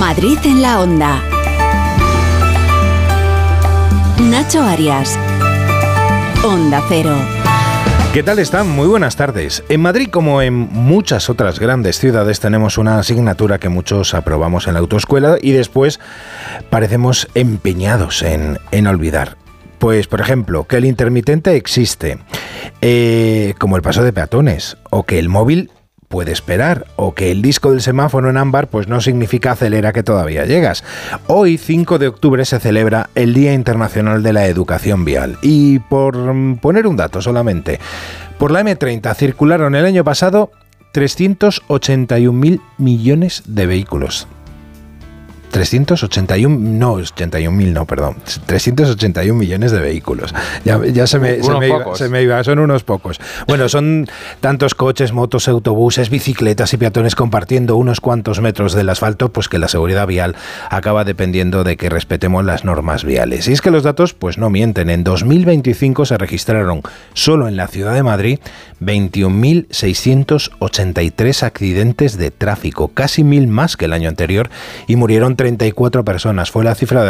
Madrid en la Onda. Nacho Arias. Onda Cero. ¿Qué tal están? Muy buenas tardes. En Madrid, como en muchas otras grandes ciudades, tenemos una asignatura que muchos aprobamos en la autoescuela y después parecemos empeñados en olvidar. Pues, por ejemplo, que el intermitente existe, como el paso de peatones, o que el móvil puede esperar, o que el disco del semáforo en ámbar pues no significa acelera que todavía llegas. Hoy, 5 de octubre, se celebra el Día Internacional de la Educación Vial. Y por poner un dato solamente, por la M30 circularon el año pasado 381.000 millones de vehículos. 381 millones de vehículos. Ya se me iba, son unos pocos. Bueno, son tantos coches, motos, autobuses, bicicletas y peatones compartiendo unos cuantos metros del asfalto, pues que la seguridad vial acaba dependiendo de que respetemos las normas viales. Y es que los datos pues no mienten. En 2025 se registraron solo en la ciudad de Madrid 21.683 accidentes de tráfico, casi 1.000 más que el año anterior, y murieron 34 personas. Fue la cifra de